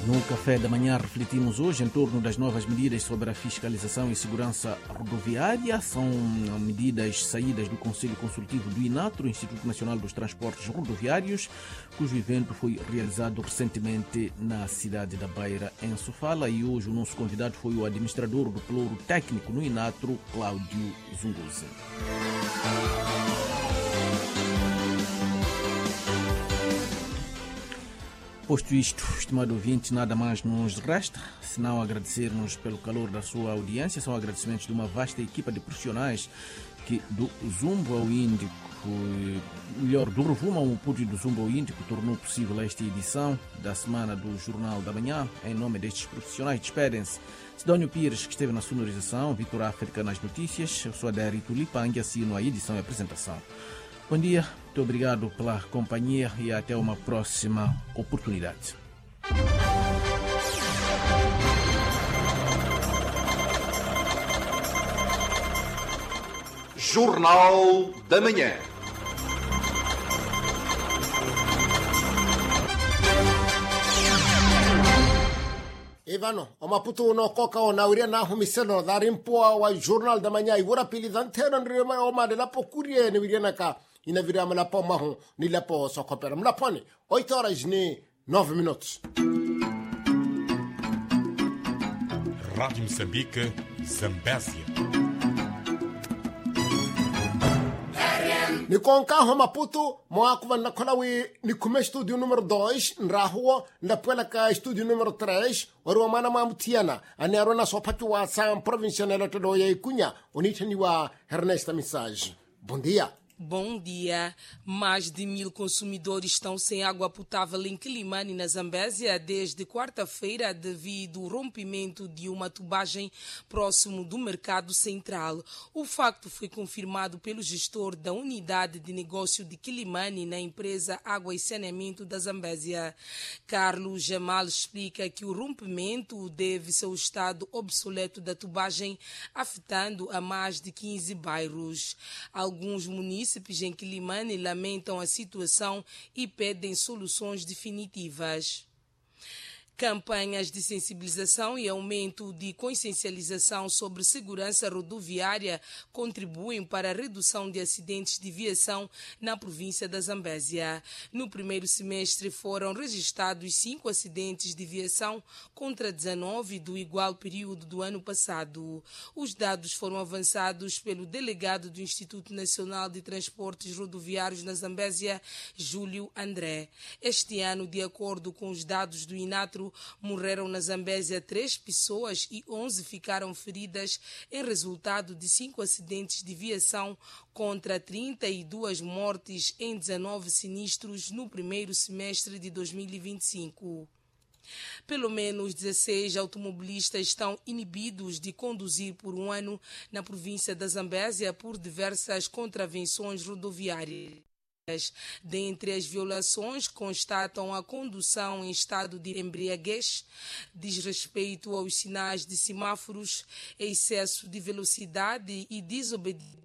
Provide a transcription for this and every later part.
No café da manhã refletimos hoje em torno das novas medidas sobre a fiscalização e segurança rodoviária. São medidas saídas do Conselho Consultivo do INATRO, Instituto Nacional dos Transportes Rodoviários, cujo evento foi realizado recentemente na cidade da Beira, em Sofala. E hoje o nosso convidado foi o administrador do Pelouro Técnico no INATRO, Cláudio Zunguza. Posto isto, estimado ouvinte, nada mais nos resta senão agradecer-nos pelo calor da sua audiência. São agradecimentos de uma vasta equipa de profissionais que do Zumbo ao Índico, do Rovuma ao Maputo do Zumbo ao Índico, tornou possível esta edição da semana do Jornal da Manhã. Em nome destes profissionais, despedem-se Sidónio Pires, que esteve na sonorização, Vitor África nas notícias. Eu sou Adério Tulipang e assino a edição e apresentação. Bom dia, muito obrigado pela companhia e até uma próxima oportunidade. Jornal da Manhã. Ivano, o Maputo no coca o nauria na humiseno da rimpoa wa Jornal da Manhã igura pilizantero nrema o madela pokurie ni viriana ka ina viria mlapo mahu ni lapo sokopera mlaponi 8 horas ni 9 minutos. Rádio Moçambique, Zambésia. Ni konkaho Maputo moakuva na kolawi ni kume studio número 2 nrahuo ndapwela ka studio número 3 warua mana mamutiana ani arona sopatu wa Sam provincial eletro ya Ikunya unitani wa Ernesta Mensagem. Bom dia. Bom dia. Mais de 1.000 consumidores estão sem água potável em Quilimane, na Zambésia, desde quarta-feira, devido ao rompimento de uma tubagem próximo do mercado central. O facto foi confirmado pelo gestor da unidade de negócio de Quilimane na empresa Água e Saneamento da Zambésia. Carlos Jamal explica que o rompimento deve-se ao estado obsoleto da tubagem, afetando a mais de 15 bairros. Alguns municípios em Quilimane lamentam a situação e pedem soluções definitivas. Campanhas de sensibilização e aumento de consciencialização sobre segurança rodoviária contribuem para a redução de acidentes de viação na província da Zambésia. No primeiro semestre foram registrados 5 acidentes de viação contra 19 do igual período do ano passado. Os dados foram avançados pelo delegado do Instituto Nacional de Transportes Rodoviários na Zambésia, Júlio André. Este ano, de acordo com os dados do INATRO, morreram na Zambésia 3 pessoas e 11 ficaram feridas em resultado de 5 acidentes de viação contra 32 mortes em 19 sinistros no primeiro semestre de 2025. Pelo menos 16 automobilistas estão inibidos de conduzir por um ano na província da Zambésia por diversas contravenções rodoviárias. Dentre as violações constatam a condução em estado de embriaguez, desrespeito aos sinais de semáforos, excesso de velocidade e desobediência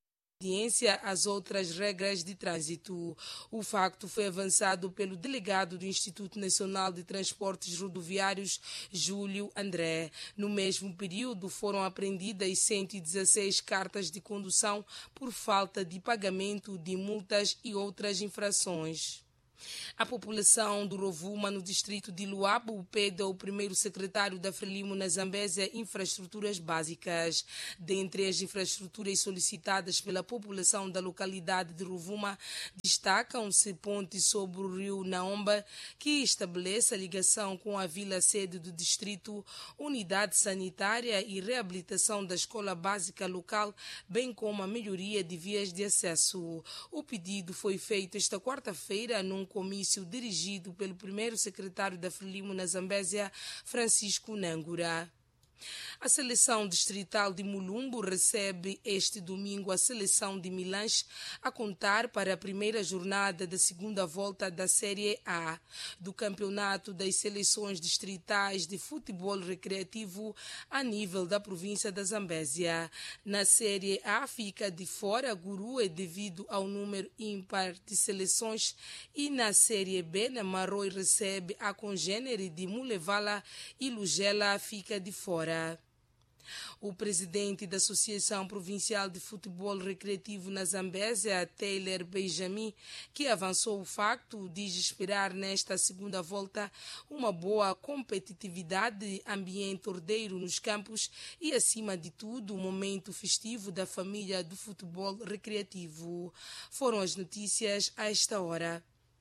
às outras regras de trânsito. O facto foi avançado pelo delegado do Instituto Nacional de Transportes Rodoviários, Júlio André. No mesmo período foram apreendidas 116 cartas de condução por falta de pagamento de multas e outras infrações. A população do Rovuma, no distrito de Luabo, pede ao primeiro secretário da Frelimo na Zambésia infraestruturas básicas. Dentre as infraestruturas solicitadas pela população da localidade de Rovuma, destacam-se pontes sobre o rio Naomba, que estabelece a ligação com a vila-sede do distrito, unidade sanitária e reabilitação da escola básica local, bem como a melhoria de vias de acesso. O pedido foi feito esta quarta-feira num comício dirigido pelo primeiro secretário da Frelimo na Zambésia, Francisco Nangura. A seleção distrital de Mulumbo recebe este domingo a seleção de Milange a contar para a primeira jornada da segunda volta da Série A do Campeonato das Seleções Distritais de Futebol Recreativo a nível da província da Zambésia. Na Série A fica de fora Gurue devido ao número ímpar de seleções e na Série B Namaroi recebe a congênere de Mulevala e Lugela fica de fora. O presidente da Associação Provincial de Futebol Recreativo na Zambésia, Taylor Benjamin, que avançou o facto de esperar nesta segunda volta uma boa competitividade, ambiente ordeiro nos campos e, acima de tudo, o momento festivo da família do futebol recreativo. Foram as notícias a esta hora.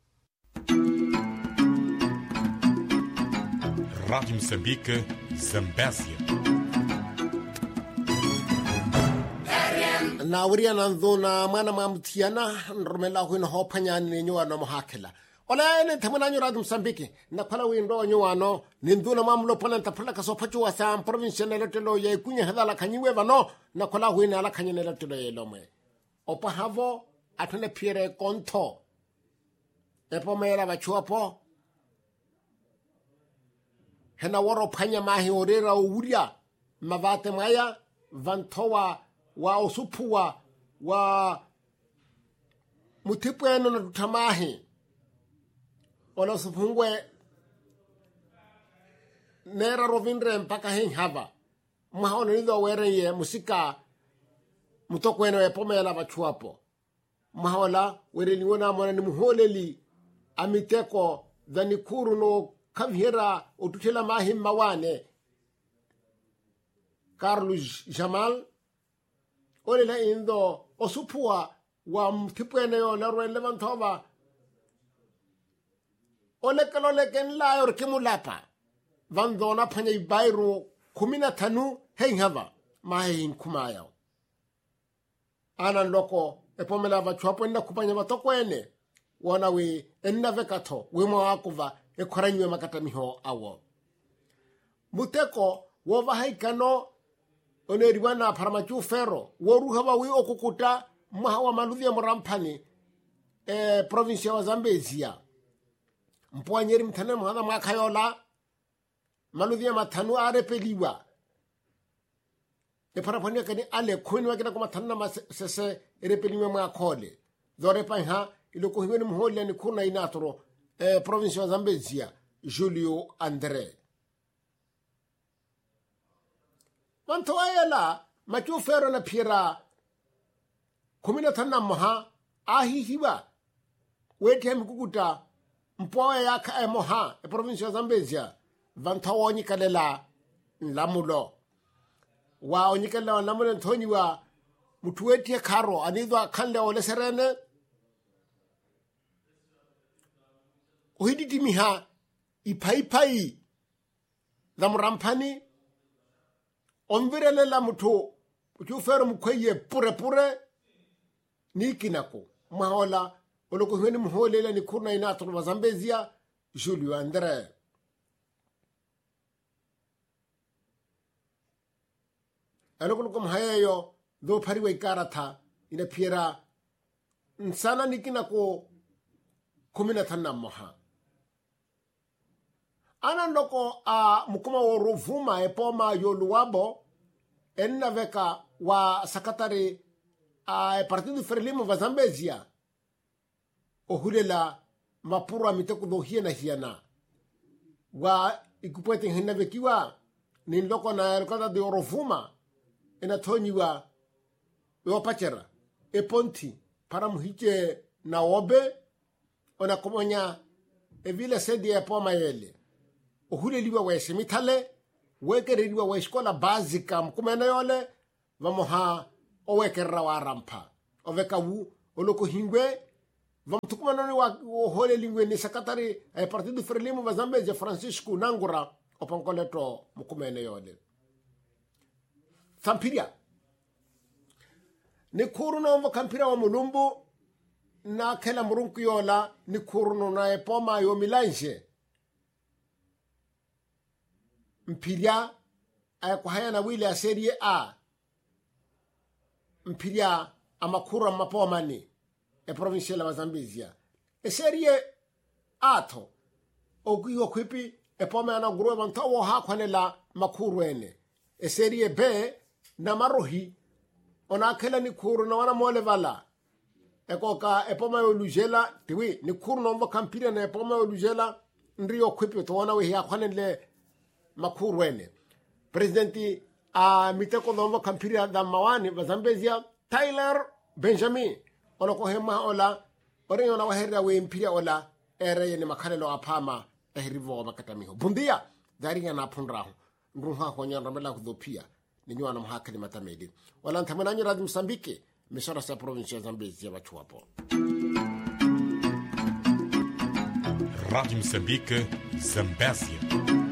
Rádio Moçambique, Zambésia. na uria na ndona mana mamtiana nromela ho no hopanya ni nywana mo hakela ola ene thamana nyo Radio Mozambique na phala windo nywana ni nduna mamlo phala ntaphala ka sophachu wa sam provincial electelo ye kunya hadala khanyiwe vano na khola ho ina ala khanyene electelo ye lomwe opa havo athone phiere kontho epomera bachuapo hena woro phanya mahi orera uria mavate maya vantowa wa osupua wa mutipweno na tutamahi ola supungwe nera rovindre mpaka hava mahona nido were ye musika mutokweno epomela bachuapo mahola were liwona mona ni muholeli amiteko dhanikuru no kavhera otutela mahi mawane Carlos Jamal olela indo osupua wa mtipwene yo na rwele vantova olekeloleken layor kimulapa vandona phanya ibairu 15 hengava mahin kumayo anan loko epomela vachuapo nda kupanya vatokwene wona we enna vekato we mo akuva ekhoranywe makatamiho awo muteko wo vahaikano oneriwana paramachu fero woruhaba wi okukuta mahawa maludhi ya morampani province wa Zambezia mpwanyeri mthane mwana mwakayola maludhi ya matanu arepeliwa parapania kani ale khoni wakina kuma thanna masese erepeliwa mwakole zorepa ha iloko hiweni muholi ni kuna inatoro province wa Zambezia Julio Andre Mantoayala machu fero na pira kumina thanna moha ahihiwa wete mkukuta mpoa ya ka moha province ya Zambezia vantawo nyikalela lamulo wa onyikalela lamulo nthonyiwa mutu wete karo anidwa khanle ole serene ohiditimiha iphaiphai zamurampani onvirelela mutu uchufero mkweye pure nikinako mahola oloko hweni muholela ni kurna inatoro wa Zambezia Julio Andre aloko mhayeyo do phariwe ikarata ina piera nsana nikinako kumina thanna moha ana loko mukuma woruvuma epoma yoluwabo enna veka wa sakatari partido Frelimo wa Zambezia ohulela mapura miteku do hiena wa ikupwete hina vekiwa ni loko na rekada de oruvuma enatoniwa yopachera eponti para muhiche na obe ona komonya evile sedi epoma yele ohuleliwa wese mitale wekereliwa wa escola básica mkumena yole vamoha owekerra wa rampa oveka wu oloko hingwe vamtukumana wa holelingwe ni sakatari partido Frelimo wa Zambezia Francisco Nangura opankoleto mkumena yole Sampiria ni kuruno mkampira wa mulumbu na kela murunku yola ni kuruno na epoma yo Milange mpiria kuhayana wile ya Serie A mpiria amakura mapomani provincial wa Zambezia Serie A to ogiyo kwipi pome ana gruwe bantawo hakwanela makuru ene Serie B na marohi ona kela ni kuru na wana mole vala ekoka epoma olujela tiwi ni kuru nomba kampira na epoma olujela ndio kwipi to wana we yakwanele makuru ene presidenti a miteko nomba kampira da mawani wa Zambezia Tyler Benjamin ona ko hema ola ore ona waherra we impira ola ere ni makalelo apama ehrivo makatamiho bundia daringa na punraho nruha ko nyanda mela kudopia ni nywana mahakali matamedi wala ntamana nyira di Msambike misara sa provincia Zambezia wachuapo Rádio Moçambique, Zambésia.